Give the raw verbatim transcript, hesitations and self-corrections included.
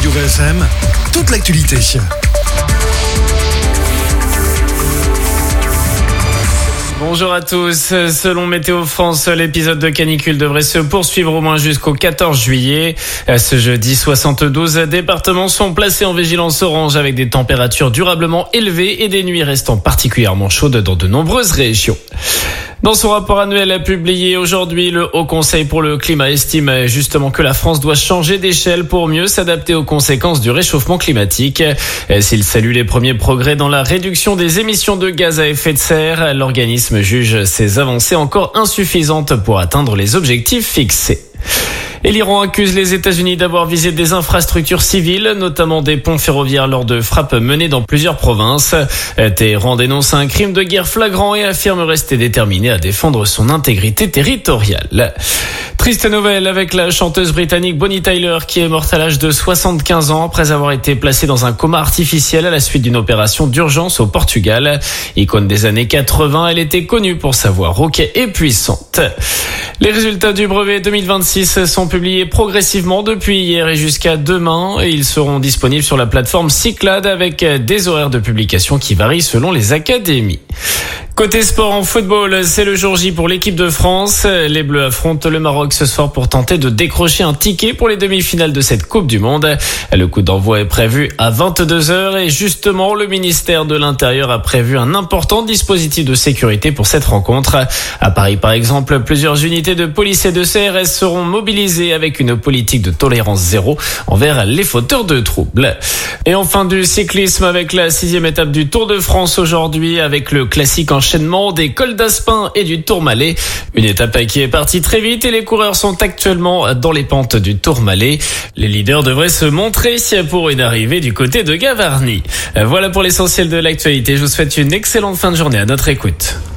V F M, toute l'actualité. Bonjour à tous. Selon Météo France, l'épisode de canicule devrait se poursuivre au moins jusqu'au quatorze juillet. Ce jeudi, soixante-douze départements sont placés en vigilance orange avec des températures durablement élevées et des nuits restant particulièrement chaudes dans de nombreuses régions. Dans son rapport annuel publié aujourd'hui, le Haut Conseil pour le climat estime justement que la France doit changer d'échelle pour mieux s'adapter aux conséquences du réchauffement climatique. S'il salue les premiers progrès dans la réduction des émissions de gaz à effet de serre, l'organisme juge ces avancées encore insuffisantes pour atteindre les objectifs fixés. Et l'Iran accuse les États-Unis d'avoir visé des infrastructures civiles, notamment des ponts ferroviaires lors de frappes menées dans plusieurs provinces. Téhéran dénonce un crime de guerre flagrant et affirme rester déterminé à défendre son intégrité territoriale. Triste nouvelle avec la chanteuse britannique Bonnie Tyler qui est morte à l'âge de soixante-quinze ans après avoir été placée dans un coma artificiel à la suite d'une opération d'urgence au Portugal. Icône des années quatre-vingts, elle était connue pour sa voix rauque et puissante. Les résultats du brevet deux mille vingt-six sont publiés progressivement depuis hier et jusqu'à demain et ils seront disponibles sur la plateforme Cyclade avec des horaires de publication qui varient selon les académies. Côté sport en football, c'est le jour J pour l'équipe de France. Les Bleus affrontent le Maroc ce soir pour tenter de décrocher un ticket pour les demi-finales de cette Coupe du Monde. Le coup d'envoi est prévu à vingt-deux heures et justement, le ministère de l'Intérieur a prévu un important dispositif de sécurité pour cette rencontre. À Paris, par exemple, plusieurs unités de police et de C R S seront mobilisées avec une politique de tolérance zéro envers les fauteurs de troubles. Et enfin, du cyclisme avec la sixième étape du Tour de France aujourd'hui avec le classique enchaînement des cols d'Aspin et du Tourmalet. Une étape qui est partie très vite et les coureurs sont actuellement dans les pentes du Tourmalet. Les leaders devraient se montrer pour une arrivée du côté de Gavarnie. Voilà pour l'essentiel de l'actualité. Je vous souhaite une excellente fin de journée à notre écoute.